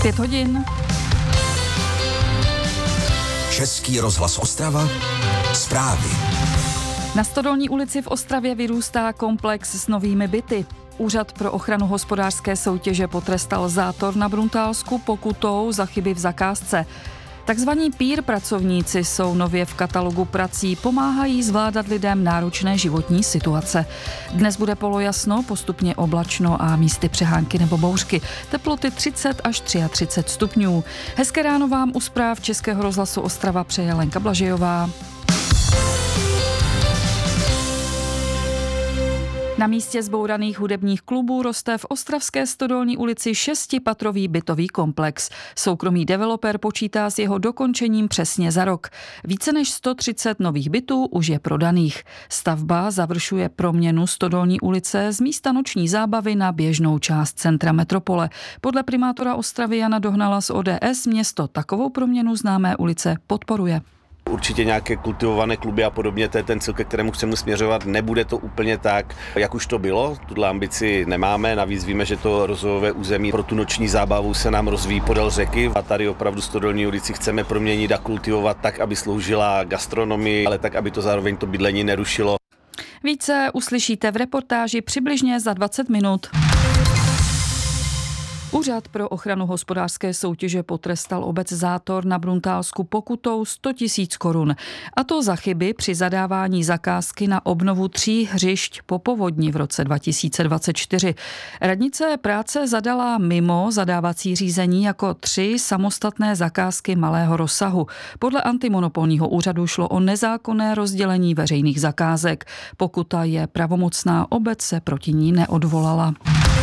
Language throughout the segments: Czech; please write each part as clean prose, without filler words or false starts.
5 hodin. Český rozhlas Ostrava. Zprávy. Na Stodolní ulici v Ostravě vyrůstá komplex s novými byty. Úřad pro ochranu hospodářské soutěže potrestal Zátor na Bruntálsku pokutou za chyby v zakázce. Takzvaní peer pracovníci jsou nově v katalogu prací, pomáhají zvládat lidem náročné životní situace. Dnes bude polojasno, postupně oblačno a místy přehánky nebo bouřky. Teploty 30 až 33 stupňů. Hezké ráno vám u zpráv Českého rozhlasu Ostrava přeje Lenka Blažejová. Na místě zbouraných hudebních klubů roste v ostravské Stodolní ulici 6patrový bytový komplex. Soukromý developer počítá s jeho dokončením přesně za rok. Více než 130 nových bytů už je prodaných. Stavba završuje proměnu Stodolní ulice z místa noční zábavy na běžnou část centra metropole. Podle primátora Ostravy Jana Dohnala z ODS město takovou proměnu známé ulice podporuje. Určitě nějaké kultivované kluby a podobně, to je ten cíl, ke kterému chceme směřovat. Nebude to úplně tak, jak už to bylo. Tuhle ambici nemáme, navíc víme, že to rozvojové území pro tu noční zábavu se nám rozvíjí podél řeky a tady opravdu Stodolní ulici chceme proměnit a kultivovat tak, aby sloužila gastronomii, ale tak, aby to zároveň to bydlení nerušilo. Více uslyšíte v reportáži přibližně za 20 minut. Úřad pro ochranu hospodářské soutěže potrestal obec Zátor na Bruntálsku pokutou 100 000 korun. A to za chyby při zadávání zakázky na obnovu 3 hřišť po povodni v roce 2024. Radnice práce zadala mimo zadávací řízení jako 3 samostatné zakázky malého rozsahu. Podle antimonopolního úřadu šlo o nezákonné rozdělení veřejných zakázek. Pokuta je pravomocná, obec se proti ní neodvolala.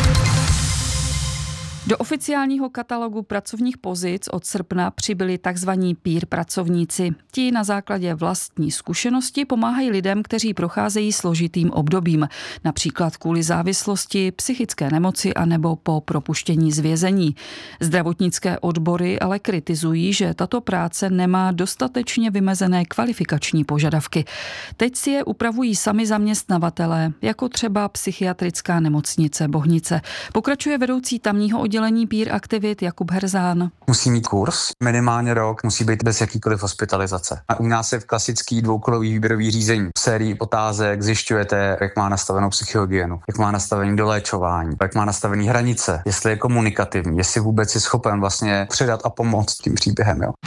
Do oficiálního katalogu pracovních pozic od srpna přibyli takzvaní peer pracovníci. Ti na základě vlastní zkušenosti pomáhají lidem, kteří procházejí složitým obdobím, například kvůli závislosti, psychické nemoci anebo po propuštění z vězení. Zdravotnické odbory ale kritizují, že tato práce nemá dostatečně vymezené kvalifikační požadavky. Teď si je upravují sami zaměstnavatelé, jako třeba psychiatrická nemocnice Bohnice. Pokračuje vedoucí tamního oddělení peer aktivit Jakub Herzán. Musí mít kurz, minimálně rok, musí být bez jakýkoliv hospitalizace. A u nás je v klasický dvoukolový výběrový řízení. V sérii otázek zjišťujete, jak má nastavenou psychohygienu, jak má nastavený doléčování, jak má nastavený hranice, jestli je komunikativní, jestli vůbec je schopen vlastně předat a pomoct tím příběhem. Jo.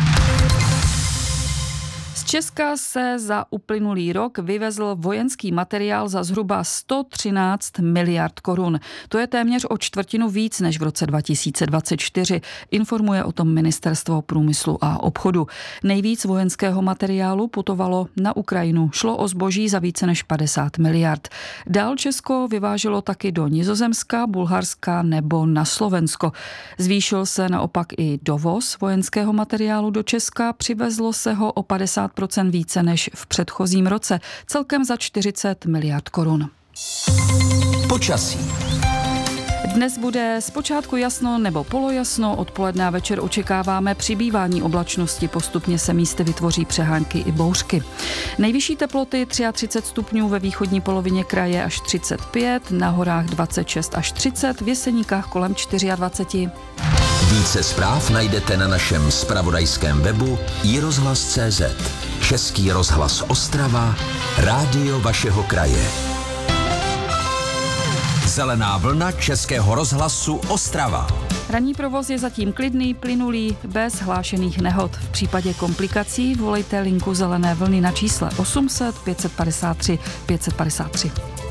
Z Česka se za uplynulý rok vyvezl vojenský materiál za zhruba 113 miliard korun. To je téměř o čtvrtinu víc než v roce 2024, informuje o tom Ministerstvo průmyslu a obchodu. Nejvíc vojenského materiálu putovalo na Ukrajinu. Šlo o zboží za více než 50 miliard. Dál Česko vyváželo taky do Nizozemska, Bulharska nebo na Slovensko. Zvýšil se naopak i dovoz vojenského materiálu do Česka, přivezlo se ho o 50% více než v předchozím roce, celkem za 40 miliard korun. Počasí. Dnes bude zpočátku jasno nebo polojasno, odpoledne a večer očekáváme přibývání oblačnosti, postupně se místy vytvoří přehánky i bouřky. Nejvyšší teploty 33 stupňů ve východní polovině kraje až 35, na horách 26 až 30, v Jeseníkách kolem 24. Více zpráv najdete na našem zpravodajském webu iRozhlas.cz. Český rozhlas Ostrava, rádio vašeho kraje. Zelená vlna Českého rozhlasu Ostrava. Ranní provoz je zatím klidný, plynulý, bez hlášených nehod. V případě komplikací volejte linku Zelené vlny na čísle 800 553 553.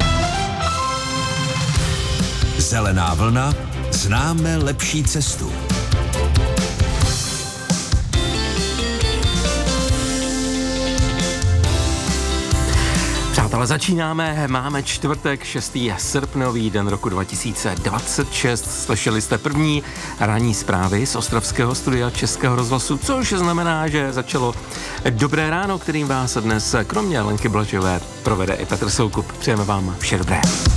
Zelená vlna, známe lepší cestu. Přátelé, začínáme, máme čtvrtek, 6. srpnový den roku 2026. Slyšeli jste první ranní zprávy z ostravského studia Českého rozhlasu, což znamená, že začalo dobré ráno, kterým vás dnes kromě Lenky Blažové provede i Petr Soukup. Přejeme vám vše dobré.